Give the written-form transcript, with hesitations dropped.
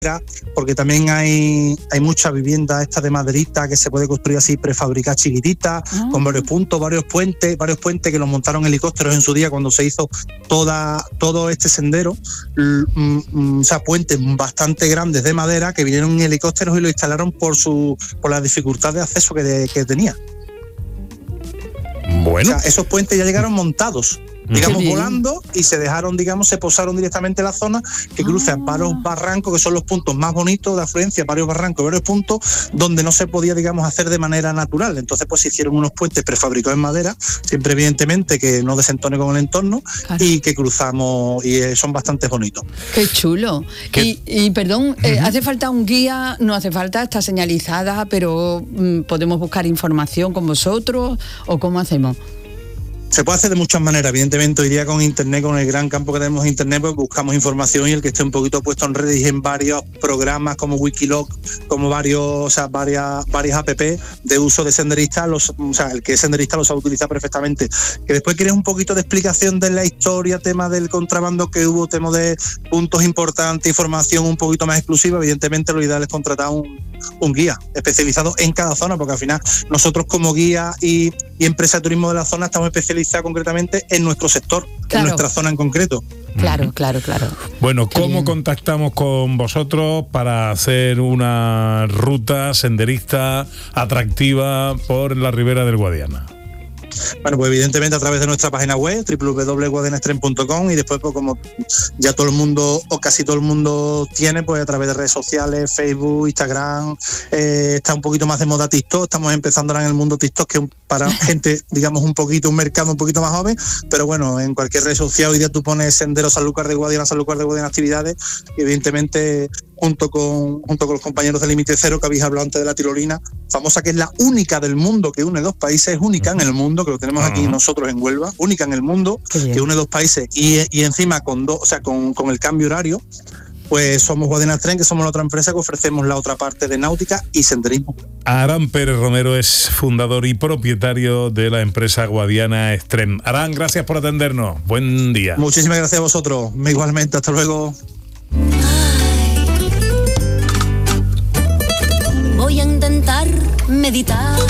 porque también hay mucha vivienda esta de maderita que se puede construir así prefabricada chiquitita, con varios puntos, varios puentes que los montaron helicópteros en su día cuando se hizo todo este sendero, o sea, puentes bastante grandes de madera que vinieron en helicópteros y lo instalaron por la dificultad de acceso que tenía. Bueno. O sea, esos puentes ya llegaron montados, digamos, volando, y se posaron directamente en la zona que cruzan varios barrancos, que son los puntos más bonitos de afluencia, varios barrancos, varios puntos donde no se podía, digamos, hacer de manera natural. Entonces, pues se hicieron unos puentes prefabricados en madera, siempre evidentemente que no desentone con el entorno, claro, y que cruzamos, y son bastante bonitos. ¡Qué chulo! Y perdón, ¿hace falta un guía? No hace falta, está señalizada, pero ¿podemos buscar información con vosotros o cómo hacemos? Se puede hacer de muchas maneras, evidentemente hoy día con internet, con el gran campo que tenemos en internet, pues buscamos información, y el que esté un poquito puesto en redes y en varios programas como Wikiloc, como varias app de uso de senderistas, el que es senderista lo sabe utilizar perfectamente. Que después quieres un poquito de explicación de la historia, tema del contrabando que hubo, tema de puntos importantes, información un poquito más exclusiva, evidentemente lo ideal es contratar un guía especializado en cada zona, porque al final nosotros como guía y empresa de turismo de la zona estamos especializados concretamente en nuestro sector, claro, en nuestra zona en concreto. Claro. Bueno, ¿cómo contactamos con vosotros para hacer una ruta senderista atractiva por la ribera del Guadiana? Bueno, pues evidentemente a través de nuestra página web, www.guadianaextreme.com, y después, pues como ya todo el mundo o casi todo el mundo tiene, pues a través de redes sociales, Facebook, Instagram, está un poquito más de moda TikTok, estamos empezando ahora en el mundo TikTok, que para gente, digamos, un mercado un poquito más joven, pero bueno, en cualquier red social hoy día tú pones Sendero Sanlúcar de Guadiana, actividades, y evidentemente junto con los compañeros de Límite Cero, que habéis hablado antes de la tirolina, famosa, que es la única del mundo que une dos países, única en el mundo, que lo tenemos aquí nosotros en Huelva, única en el mundo, que une dos países, y encima con el cambio horario, pues somos Guadiana Extreme, que somos la otra empresa que ofrecemos la otra parte de náutica y senderismo. Arán Pérez Romero es fundador y propietario de la empresa Guadiana Extreme. Arán, gracias por atendernos. Buen día. Muchísimas gracias a vosotros. Igualmente, hasta luego. Voy a intentar meditar